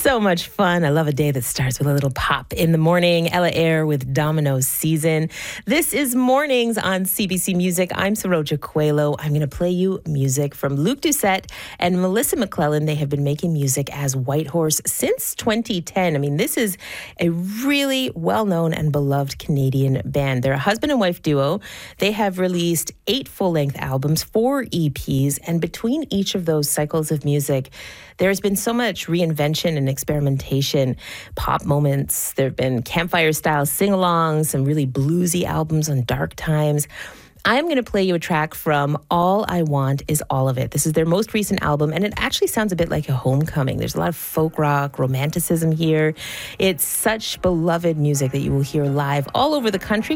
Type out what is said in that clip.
So much fun. I love a day that starts with a little pop in the morning. Ella Eyre with Domino's Season. This is Mornings on CBC Music. I'm Saroja Coelho. I'm going to play you music from Luke Doucette and Melissa McClellan. They have been making music as Whitehorse since 2010. I mean, this is a really well-known and beloved Canadian band. They're a husband and wife duo. They have released 8 full-length albums, 4 EPs, and between each of those cycles of music, there's been so much reinvention and experimentation, pop moments. There have been campfire-style sing-alongs, some really bluesy albums on dark times. I'm going to play you a track from All I Want Is All of It. This is their most recent album, and it actually sounds a bit like a homecoming. There's a lot of folk rock, romanticism here. It's such beloved music that you will hear live all over the country.